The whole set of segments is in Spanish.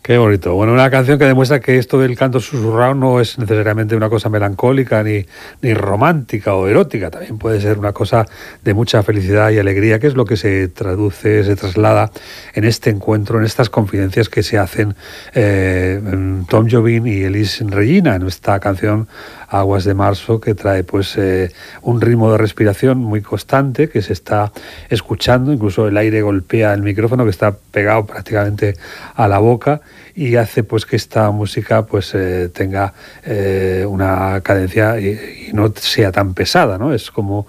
Qué bonito. Bueno, una canción que demuestra que esto del canto susurrado no es necesariamente una cosa melancólica ni romántica o erótica. También puede ser una cosa de mucha felicidad y alegría, que es lo que se traduce, se traslada en este encuentro, en estas confidencias que se hacen Tom Jobim y Elis Regina en esta canción Aguas de Marzo, que trae pues un ritmo de respiración muy constante que se está escuchando, incluso el aire golpea el micrófono que está pegado prácticamente a la boca y hace pues que esta música pues tenga una cadencia y no sea tan pesada, ¿no? Es como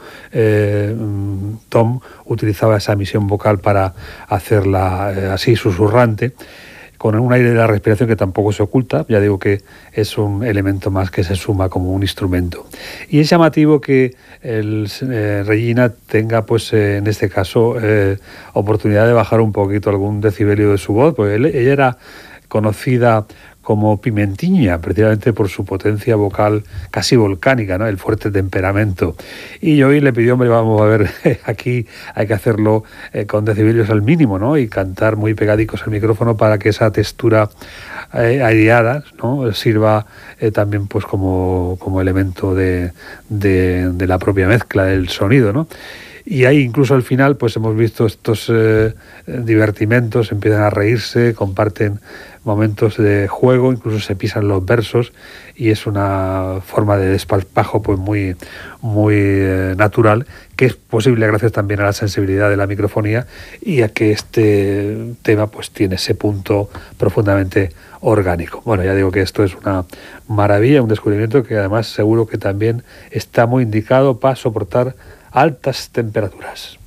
Tom utilizaba esa emisión vocal para hacerla así susurrante, con un aire de la respiración que tampoco se oculta. Ya digo que es un elemento más que se suma como un instrumento. Y es llamativo que Regina tenga, pues en este caso, oportunidad de bajar un poquito algún decibelio de su voz, porque ella era conocida como Pimentiña, precisamente por su potencia vocal casi volcánica, ¿no? El fuerte temperamento. Y hoy le pidió, hombre, vamos a ver, aquí hay que hacerlo con decibelios al mínimo, ¿no? Y cantar muy pegadicos al micrófono para que esa textura aireada, ¿no? Sirva también pues como elemento de la propia mezcla del sonido, ¿no? Y ahí incluso al final pues hemos visto estos divertimentos, empiezan a reírse, comparten momentos de juego, incluso se pisan los versos y es una forma de desparpajo pues muy natural, que es posible gracias también a la sensibilidad de la microfonía y a que este tema pues tiene ese punto profundamente orgánico. Bueno, ya digo que esto es una maravilla, un descubrimiento que además seguro que también está muy indicado para soportar altas temperaturas.